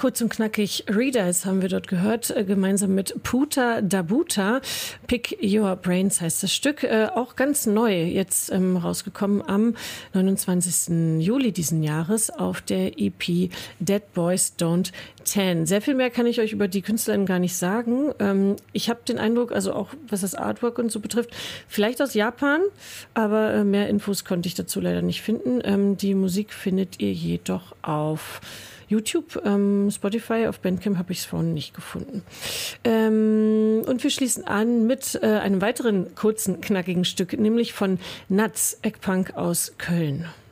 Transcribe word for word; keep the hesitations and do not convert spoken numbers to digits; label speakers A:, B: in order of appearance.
A: kurz und knackig Readers haben wir dort gehört, äh, gemeinsam mit Puta Dabuta. Pick Your Brains heißt das Stück. Äh, auch ganz neu, jetzt ähm, rausgekommen am neunundzwanzigsten Juli diesen Jahres auf der E P Dead Boys Don't Tan. Sehr viel mehr kann ich euch über die Künstlerin gar nicht sagen. Ähm, ich habe den Eindruck, also auch was das Artwork und so betrifft, vielleicht aus Japan, aber äh, mehr Infos konnte ich dazu leider nicht finden. Ähm, die Musik findet ihr jedoch auf YouTube, ähm, Spotify, auf Bandcamp habe ich es vorhin nicht gefunden. Ähm, und wir schließen an mit äh, einem weiteren kurzen, knackigen Stück, nämlich von Nuts, Eggpunk aus Köln.